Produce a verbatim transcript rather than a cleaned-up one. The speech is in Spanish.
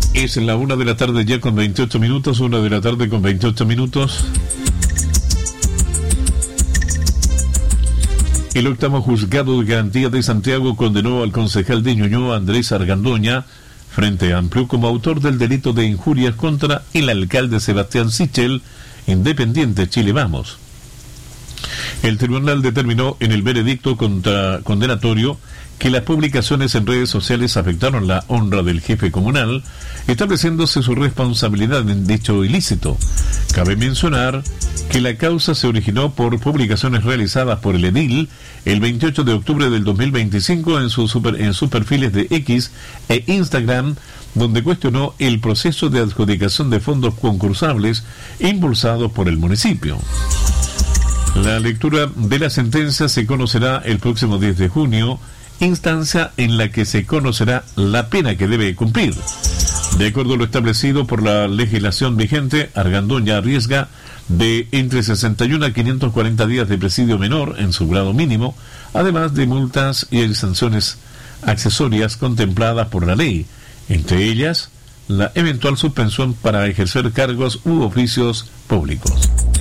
Es la una de la tarde ya con veintiocho minutos, una de la tarde con veintiocho minutos. El octavo juzgado de garantía de Santiago condenó al concejal de Ñuñoa, Andrés Argandoña, Frente Amplio, como autor del delito de injurias contra el alcalde Sebastián Sichel, Independiente Chile Vamos. El tribunal determinó en el veredicto contra condenatorio que las publicaciones en redes sociales afectaron la honra del jefe comunal, estableciéndose su responsabilidad en dicho ilícito. Cabe mencionar que la causa se originó por publicaciones realizadas por el edil el veintiocho de octubre del dos mil veinticinco en, su super, en sus perfiles de X e Instagram, donde cuestionó el proceso de adjudicación de fondos concursables impulsados por el municipio. La lectura de la sentencia se conocerá el próximo diez de junio, instancia en la que se conocerá la pena que debe cumplir. De acuerdo a lo establecido por la legislación vigente, Argandoña arriesga de entre sesenta y uno a quinientos cuarenta días de presidio menor en su grado mínimo, además de multas y sanciones accesorias contempladas por la ley, entre ellas la eventual suspensión para ejercer cargos u oficios públicos.